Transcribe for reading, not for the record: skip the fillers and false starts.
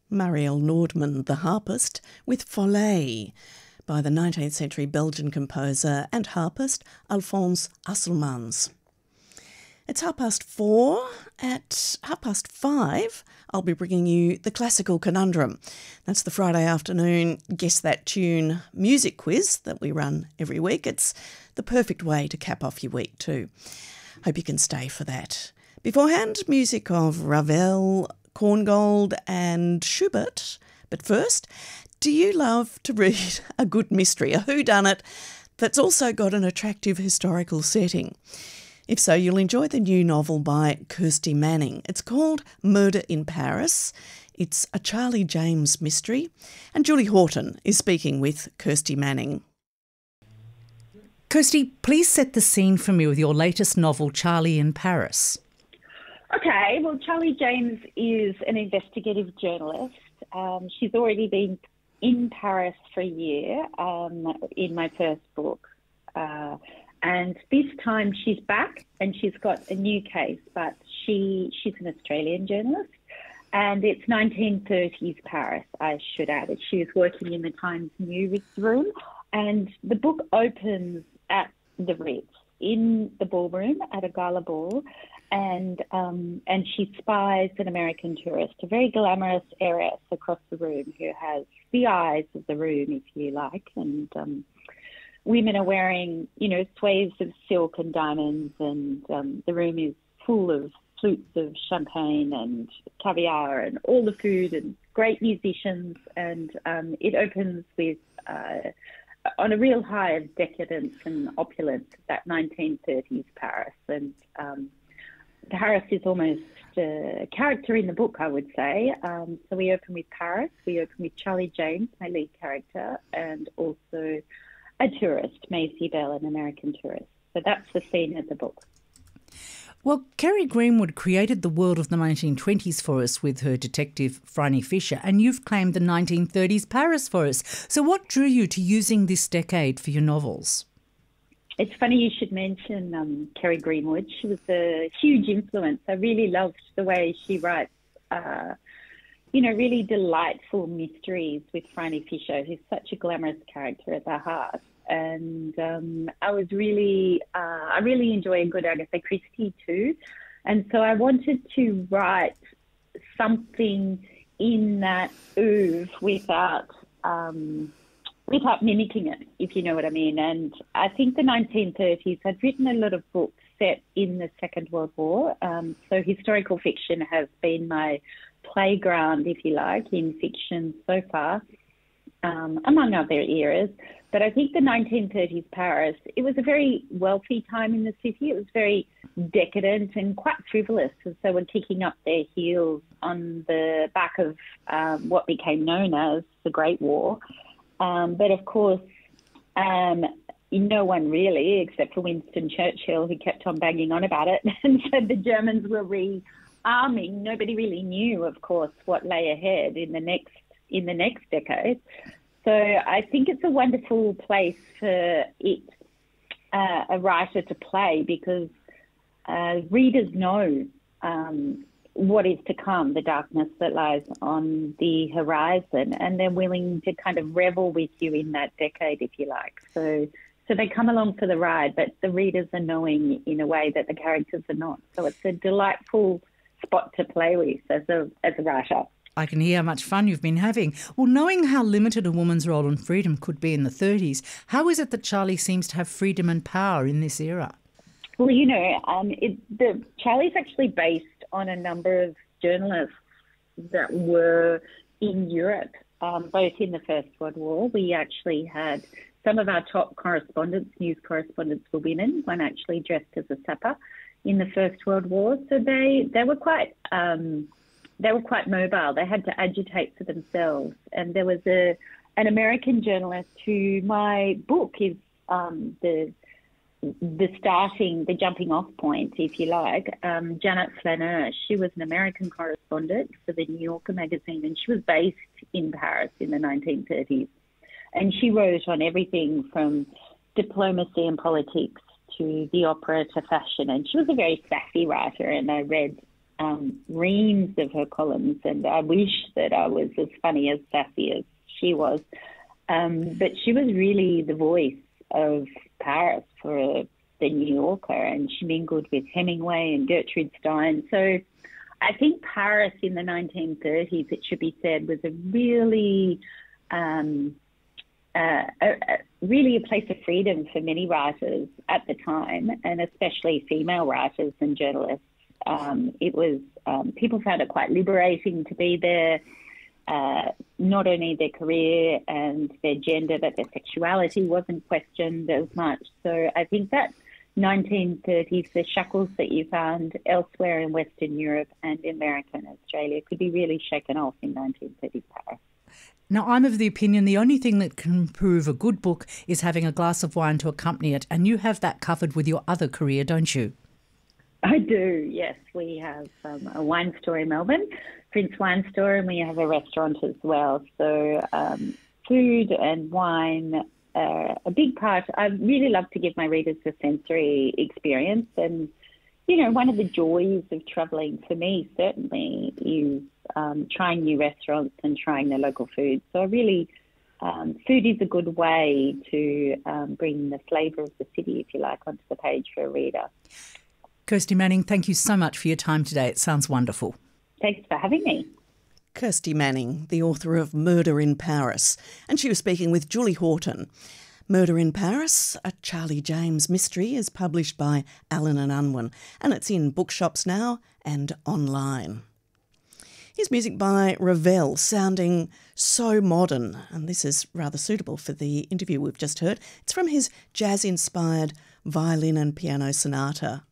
Marielle Nordman, the harpist, with Follet by the 19th century Belgian composer and harpist Alphonse Asselmans. It's 4:30. At 5:30, I'll be bringing you the Classical Conundrum. That's the Friday afternoon Guess That Tune music quiz that we run every week. It's the perfect way to cap off your week too. Hope you can stay for that. Beforehand, music of Ravel, Korngold and Schubert. But first, do you love to read a good mystery, a whodunit that's also got an attractive historical setting? If so, you'll enjoy the new novel by Kirsty Manning. It's called Murder in Paris. It's a Charlie James mystery. And Julie Horton is speaking with Kirsty Manning. Kirsty, please set the scene for me with your latest novel, Charlie in Paris. Okay, well, Charlie James is an investigative journalist. She's already been in Paris for a year in my first book. And this time she's back and she's got a new case, but she's an Australian journalist. And it's 1930s Paris, I should add. She was working in the Times newsroom. And the book opens at the Ritz, in the ballroom at a gala ball. And she spies an American tourist, a very glamorous heiress across the room who has the eyes of the room, if you like. And women are wearing, swathes of silk and diamonds, and the room is full of flutes of champagne and caviar and all the food and great musicians. And it opens with, on a real high of decadence and opulence, that 1930s Paris. And Paris is almost a character in the book, I would say. So we open with Paris, we open with Charlie James, my lead character, and also a tourist, Maisie Bell, an American tourist. So that's the scene of the book. Well, Kerry Greenwood created the world of the 1920s for us with her detective Franny Fisher, and you've claimed the 1930s Paris for us. So what drew you to using this decade for your novels? It's funny you should mention Kerry Greenwood. She was a huge influence. I really loved the way she writes, really delightful mysteries with Franny Fisher, who's such a glamorous character at the heart. And I really enjoy a good Agatha Christie too. And so I wanted to write something in that oeuvre without mimicking it, if you know what I mean. And I think the 1930s, I'd written a lot of books set in the Second World War. So historical fiction has been my playground, if you like, in fiction so far, among other eras. But I think the 1930s Paris, it was a very wealthy time in the city. It was very decadent and quite frivolous, as they were kicking up their heels on the back of what became known as the Great War. But of course, no one really, except for Winston Churchill, who kept on banging on about it and said the Germans were rearming. Nobody really knew, of course, what lay ahead in the next decade. So I think it's a wonderful place for a writer to play, because readers know what is to come, the darkness that lies on the horizon, and they're willing to kind of revel with you in that decade, if you like. So they come along for the ride, but the readers are knowing in a way that the characters are not. So it's a delightful spot to play with as a writer. I can hear how much fun you've been having. Well, knowing how limited a woman's role and freedom could be in the 30s, how is it that Charlie seems to have freedom and power in this era? Well, Charlie's actually based on a number of journalists that were in Europe, both in the First World War. We actually had some of our top correspondents, news correspondents, were women, one actually dressed as a sapper in the First World War. So they were quite mobile. They had to agitate for themselves. And there was an American journalist who my book is the jumping off point, if you like, Janet Flaneur. She was an American correspondent for the New Yorker magazine, and she was based in Paris in the 1930s. And she wrote on everything from diplomacy and politics to the opera to fashion. And she was a very sassy writer, and I read reams of her columns, and I wish that I was as funny as sassy as she was. But she was really the voice of Paris for the New Yorker, and she mingled with Hemingway and Gertrude Stein. So I think Paris in the 1930s, it should be said, was a really really a place of freedom for many writers at the time, and especially female writers and journalists. It was people found it quite liberating to be there. Not only their career and their gender, but their sexuality wasn't questioned as much. So I think that 1930s, the shackles that you found elsewhere in Western Europe and in America and Australia could be really shaken off in 1930s Paris. Now, I'm of the opinion the only thing that can prove a good book is having a glass of wine to accompany it, and you have that covered with your other career, don't you? I do, yes. We have a wine store in Melbourne, Prince Wine Store, and we have a restaurant as well. So food and wine are a big part. I really love to give my readers a sensory experience, and one of the joys of travelling for me certainly is trying new restaurants and trying the local food. So really, food is a good way to bring the flavour of the city, if you like, onto the page for a reader. Kirsty Manning, thank you so much for your time today. It sounds wonderful. Thanks for having me. Kirsty Manning, the author of Murder in Paris, and she was speaking with Julie Horton. Murder in Paris, a Charlie James mystery, is published by Allen & Unwin, and it's in bookshops now and online. Here's music by Ravel, sounding so modern, and this is rather suitable for the interview we've just heard. It's from his jazz-inspired violin and piano sonata.